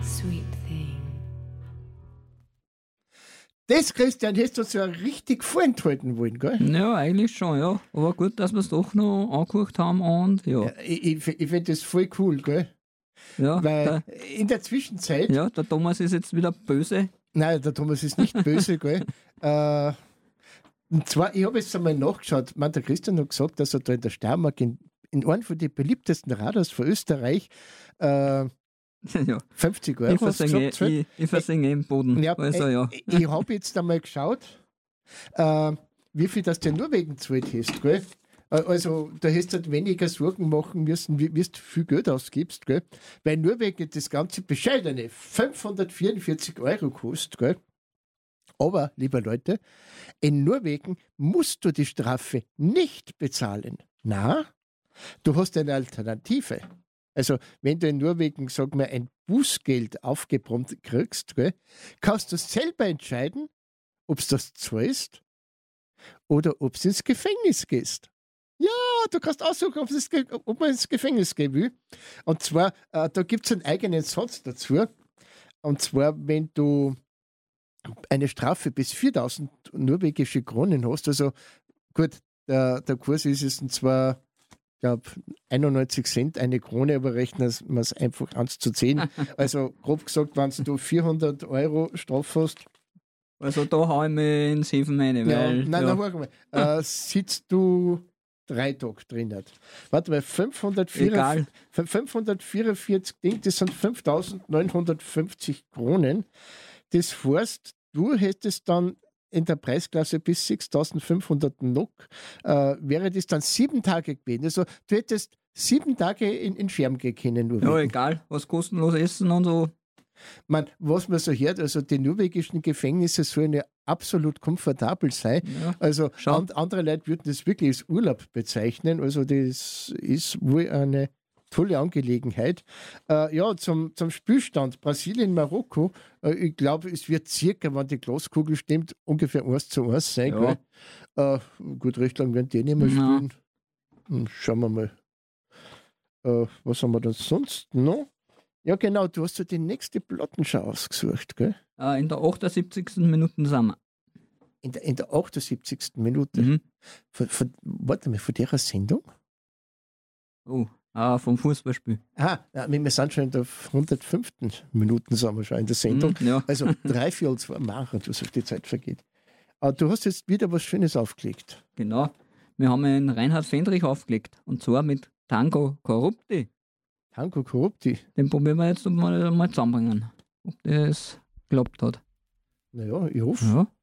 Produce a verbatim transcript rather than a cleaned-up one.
sweet thing. Das, Christian, hättest du uns ja richtig vorenthalten wollen, gell? Ja, eigentlich schon, ja. Aber gut, dass wir es doch noch angeguckt haben und ja. Ja, ich ich, ich finde das voll cool, gell? Ja, Weil der, in der Zwischenzeit, ja, der Thomas ist jetzt wieder böse. nein, der Thomas ist nicht böse, gell? Äh, und zwar, ich habe jetzt einmal nachgeschaut, man, der Christian hat gesagt, dass er da in der Steiermark in, in einem von den beliebtesten Radars von Österreich äh, Ja. fünfzig Euro Ich hast du versinge, gesagt, ich, ich versinge im Boden. Ja, Also ja. ich, ich habe jetzt einmal geschaut, äh, wie viel das der Norwegen zahlt hast, gell? Äh, Also, da hast du halt weniger Sorgen machen müssen, wie, wie du viel Geld ausgibst, gell? Weil Norwegen das ganze bescheidene fünfhundertvierundvierzig Euro kostet, gell? Aber, liebe Leute, in Norwegen musst du die Strafe nicht bezahlen. Na, du hast eine Alternative. Also, wenn du in Norwegen, sag mal, ein Bußgeld aufgebrummt kriegst, gell, kannst du selber entscheiden, ob du das zahlst oder ob du ins Gefängnis gehst. Ja, du kannst aussuchen, ob, es, ob man ins Gefängnis gehen will. Und zwar, äh, da gibt es einen eigenen Satz dazu. Und zwar, wenn du eine Strafe bis viertausend norwegische Kronen hast, also gut, der, der Kurs ist es zwar, ich glaube, einundneunzig Cent eine Krone, aber rechnen wir es einfach eins zu zehn. Also grob gesagt, wenn du vierhundert Euro Strafe hast, Also da hau ich mich ins Hefen rein, ja, weil... nein, ja. nein, warte mal, äh, sitzt du drei Tage drin. Warte mal, fünfhundertvierundvierzig, Egal. fünfhundertvierundvierzig Ding, das sind fünftausendneunhundertfünfzig Kronen. Das heißt, du hättest dann in der Preisklasse bis sechstausendfünfhundert N O K, äh, wäre das dann sieben Tage gewesen. Also du hättest sieben Tage in, in Scherm gehen können. Ja, Norwegen. egal, was kostenlos essen und so. Man, was man so hört, also die norwegischen Gefängnisse sollen ja absolut komfortabel sein. Ja, Also schau. an, andere Leute würden das wirklich als Urlaub bezeichnen. Also das ist wohl eine tolle Angelegenheit. Äh, ja, zum, zum Spielstand Brasilien, Marokko. Äh, ich glaube, es wird circa, wenn die Glaskugel stimmt, ungefähr eins zu eins sein. Ja. Äh, gut, recht lang werden die nicht mehr Ja. spielen. Hm, schauen wir mal. Äh, was haben wir denn sonst noch? Ja, genau, du hast ja die nächste Plattenschau ausgesucht, gell? Äh, in der achtundsiebzigsten Minute sind wir. In der, in der achtundsiebzigsten Minute. Mhm. Von, von, warte mal, von der Sendung? Oh, ah, vom Fußballspiel. Ah, ja, wir sind schon in der hundertfünften Minute, sind wir schon in der Sendung. Mhm, ja. Also drei, vier, zwei machen, du sagst, die Zeit vergeht. Aber du hast jetzt wieder was Schönes aufgelegt. Genau. Wir haben einen Reinhard Fendrich aufgelegt. Und zwar mit Tango Corrupti. Tango Corrupti. Den probieren wir jetzt mal, mal zusammenbringen. Ob das geklappt hat. Naja, ich hoffe. Ja.